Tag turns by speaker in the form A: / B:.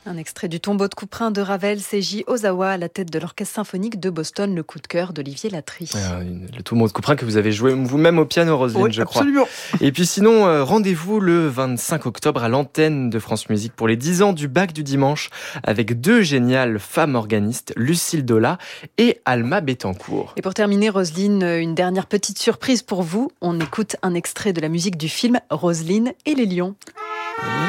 A: Un extrait du Tombeau de Couperin de Ravel, Seiji Ozawa à la tête de l'Orchestre symphonique de Boston, le coup de cœur d'Olivier Latry.
B: Le Tombeau de Couperin que vous avez joué vous-même au piano, Roselyne, je crois.
C: Absolument.
B: Et puis sinon, rendez-vous le 25 octobre à l'antenne de France Musique pour les 10 ans du bac du dimanche avec 2 géniales femmes organistes, Lucille Dola et Alma Bettencourt.
A: Et pour terminer, Roselyne, une dernière petite surprise pour vous. On écoute un extrait de la musique du film Roselyne et les lions.